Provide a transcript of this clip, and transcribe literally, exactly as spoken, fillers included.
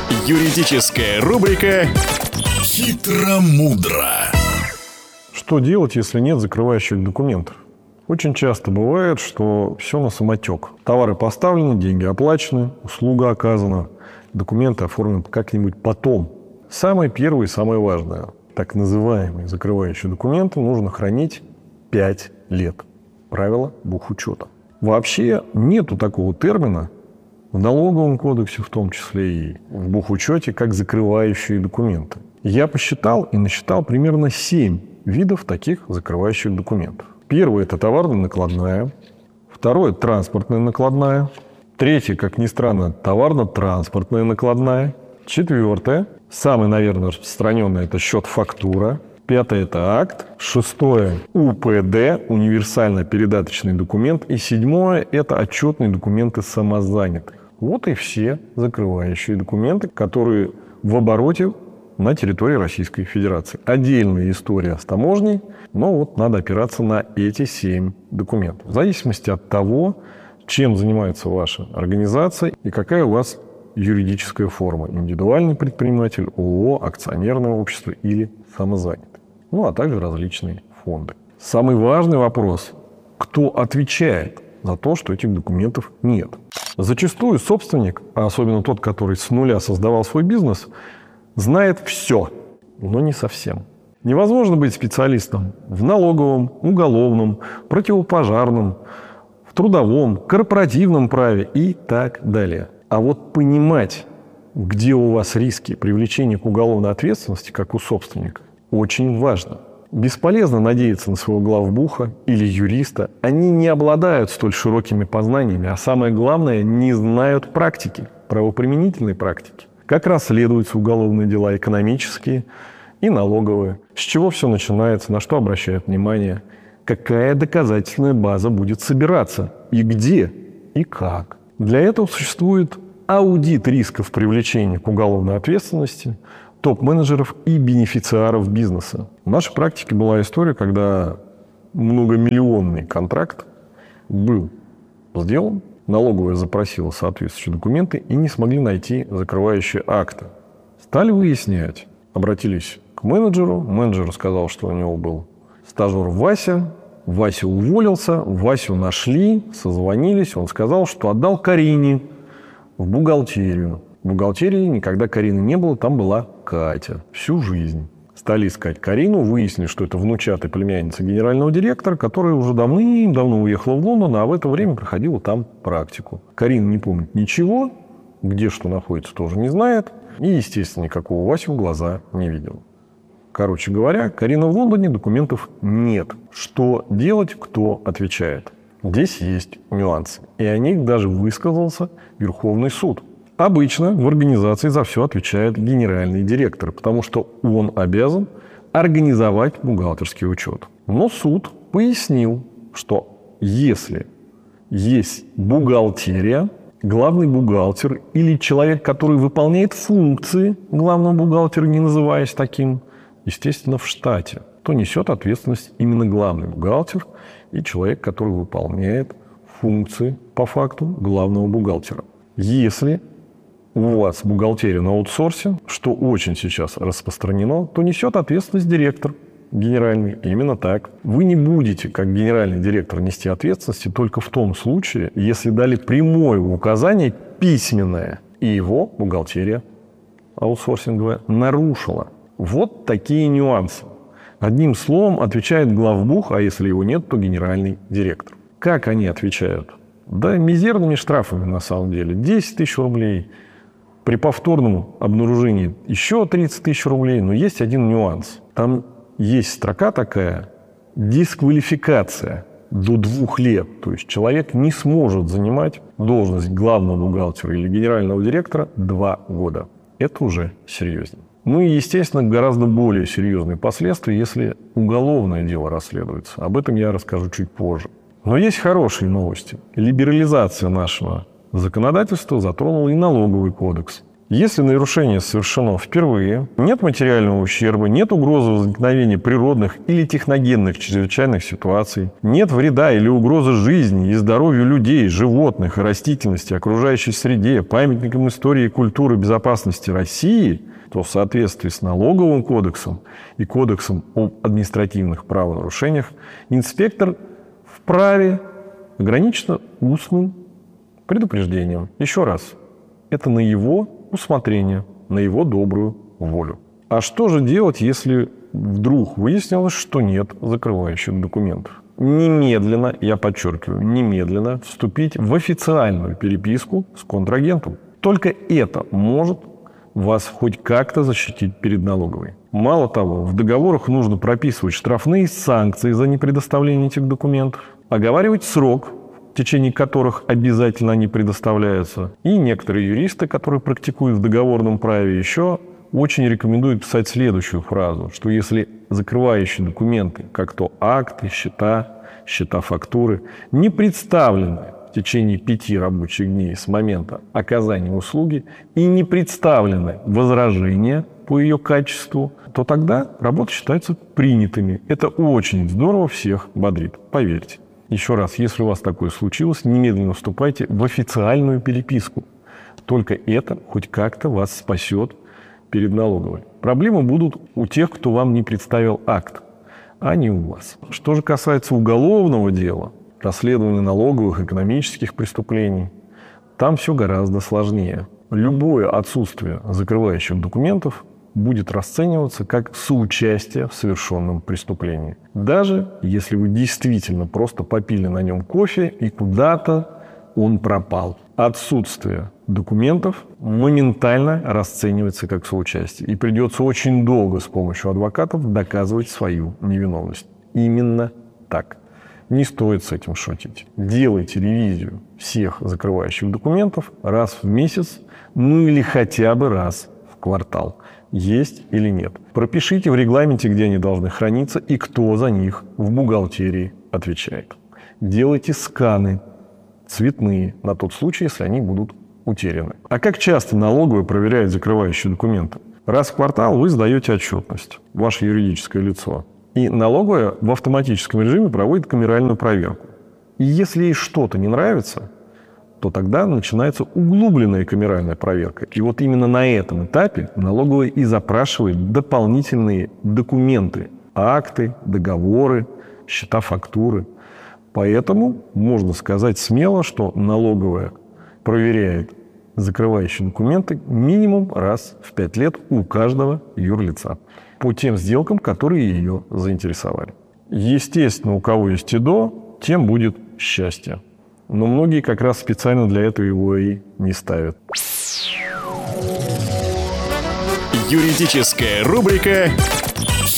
Юридическая рубрика «Хитро-мудро». Что делать, если нет закрывающих документов? Очень часто бывает, что все на самотек. Товары поставлены, деньги оплачены, услуга оказана, документы оформлены как-нибудь потом. Самое первое и самое важное, так называемые закрывающие документы, нужно хранить пять лет. Правило бухучета. Вообще нету такого термина в налоговом кодексе, в том числе и в бухучете, как закрывающие документы. Я посчитал и насчитал примерно семь видов таких закрывающих документов. Первый – это товарно-накладная. Второе – транспортная накладная. Третье, как ни странно, товарно-транспортная накладная. Четвертое, самый, наверное, распространенный – это счет-фактура. Пятое – это акт. Шестое – У П Д, универсально-передаточный документ. И седьмое – это отчетные документы самозанятых. Вот и все закрывающие документы, которые в обороте на территории Российской Федерации. Отдельная история с таможней, но вот надо опираться на эти семь документов. В зависимости от того, чем занимается ваша организация и какая у вас юридическая форма. Индивидуальный предприниматель, ООО, акционерное общество или самозанятый. Ну, а также различные фонды. Самый важный вопрос – кто отвечает за то, что этих документов нет? Зачастую собственник, а особенно тот, который с нуля создавал свой бизнес, знает все, но не совсем. Невозможно быть специалистом в налоговом, уголовном, противопожарном, в трудовом, корпоративном праве и так далее. А вот понимать, где у вас риски привлечения к уголовной ответственности, как у собственника, очень важно. Бесполезно надеяться на своего главбуха или юриста. Они не обладают столь широкими познаниями, а самое главное, не знают практики, правоприменительной практики. Как расследуются уголовные дела, экономические и налоговые. С чего все начинается, на что обращают внимание, какая доказательная база будет собираться, и где, и как. Для этого существует аудит рисков привлечения к уголовной ответственности топ-менеджеров и бенефициаров бизнеса. В нашей практике была история, когда многомиллионный контракт был сделан, налоговая запросила соответствующие документы и не смогли найти закрывающие акты. Стали выяснять. Обратились к менеджеру. Менеджер сказал, что у него был стажер Вася. Вася уволился. Васю нашли, созвонились. Он сказал, что отдал Карине в бухгалтерию. В бухгалтерии никогда Карины не было, там была Катя. Всю жизнь. Стали искать Карину, выяснили, что это внучатая племянница генерального директора, которая уже давным-давно уехала в Лондон, а в это время проходила там практику. Карина не помнит ничего, где что находится, тоже не знает, и, естественно, никакого Васю в глаза не видела. Короче говоря, Карина в Лондоне, документов нет. Что делать, кто отвечает? Здесь есть нюансы, и о них даже высказался Верховный суд. Обычно в организации за все отвечает генеральный директор, потому что он обязан организовать бухгалтерский учет. Но суд пояснил, что если есть бухгалтерия, главный бухгалтер или человек, который выполняет функции главного бухгалтера, не называясь таким, естественно, в штате, то несет ответственность именно главный бухгалтер и человек, который выполняет функции по факту главного бухгалтера. Если у вас бухгалтерия на аутсорсе, что очень сейчас распространено, то несет ответственность директор генеральный. Именно так. Вы не будете, как генеральный директор, нести ответственности только в том случае, если дали прямое указание, письменное, и его бухгалтерия аутсорсинговая нарушила. Вот такие нюансы. Одним словом отвечает главбух, а если его нет, то генеральный директор. Как они отвечают? Да мизерными штрафами на самом деле. десять тысяч рублей. При повторном обнаружении еще тридцать тысяч рублей. Но есть один нюанс. Там есть строка такая – дисквалификация до двух лет. То есть человек не сможет занимать должность главного бухгалтера или генерального директора два года. Это уже серьезнее. Ну и, естественно, гораздо более серьезные последствия, если уголовное дело расследуется. Об этом я расскажу чуть позже. Но есть хорошие новости. Либерализация нашего законодательства затронула и налоговый кодекс. Если нарушение совершено впервые, нет материального ущерба, нет угрозы возникновения природных или техногенных чрезвычайных ситуаций, нет вреда или угрозы жизни и здоровью людей, животных и растительности, окружающей среде, памятникам истории и культуры безопасности России, то в соответствии с налоговым кодексом и кодексом об административных правонарушениях инспектор вправе ограничиться устным предупреждением. Еще раз, это на его усмотрение, на его добрую волю. А что же делать, если вдруг выяснилось, что нет закрывающих документов? Немедленно, я подчеркиваю, немедленно вступить в официальную переписку с контрагентом. Только это может вас хоть как-то защитить перед налоговой. Мало того, в договорах нужно прописывать штрафные санкции за непредоставление этих документов, оговаривать срок, в течение которых обязательно они предоставляются. И некоторые юристы, которые практикуют в договорном праве, еще очень рекомендуют писать следующую фразу, что если закрывающие документы, как то акты, счета, счета фактуры, не представлены в течение пяти рабочих дней с момента оказания услуги и не представлены возражения по ее качеству, то тогда работа считается принятыми. Это очень здорово всех бодрит, поверьте. Еще раз, если у вас такое случилось, немедленно вступайте в официальную переписку. Только это хоть как-то вас спасет перед налоговой. Проблемы будут у тех, кто вам не представил акт, а не у вас. Что же касается уголовного дела, расследования налоговых, экономических преступлений, там все гораздо сложнее. Любое отсутствие закрывающих документов будет расцениваться как соучастие в совершенном преступлении. Даже если вы действительно просто попили на нем кофе и куда-то он пропал. Отсутствие документов моментально расценивается как соучастие. И придется очень долго с помощью адвокатов доказывать свою невиновность. Именно так. Не стоит с этим шутить. Делайте ревизию всех закрывающих документов раз в месяц, ну или хотя бы раз в квартал. Есть или нет. Пропишите в регламенте, где они должны храниться и кто за них в бухгалтерии отвечает. Делайте сканы цветные на тот случай, если они будут утеряны. А как часто налоговая проверяет закрывающие документы? Раз в квартал вы сдаете отчетность, ваше юридическое лицо. И налоговая в автоматическом режиме проводит камеральную проверку. И если ей что-то не нравится, то тогда начинается углубленная камеральная проверка. И вот именно на этом этапе налоговая и запрашивает дополнительные документы, акты, договоры, счета, фактуры. Поэтому можно сказать смело, что налоговая проверяет закрывающие документы минимум раз в пять лет у каждого юрлица по тем сделкам, которые ее заинтересовали. Естественно, у кого есть ИДО, тем будет счастье. Но многие как раз специально для этого его и не ставят. Юридическая рубрика